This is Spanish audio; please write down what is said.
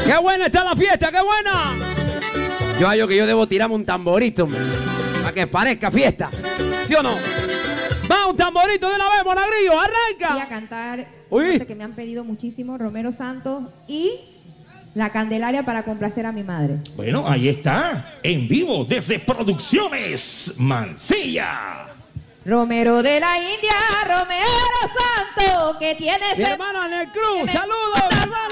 ¡Qué buena está la fiesta! ¡Qué buena! Yo hallo que yo debo tirarme un tamborito, hombre, para que parezca fiesta. ¿Sí o no? Va un tamborito de una vez, Monagrillo, arranca. Voy a cantar este que me han pedido muchísimo, Romero Santos y La Candelaria para complacer a mi madre. Bueno, ahí está, en vivo desde Producciones Mansilla. Romero de la India, Romero Santos, que tiene... Mi hermano en el Cruz, saludos, mi hermano.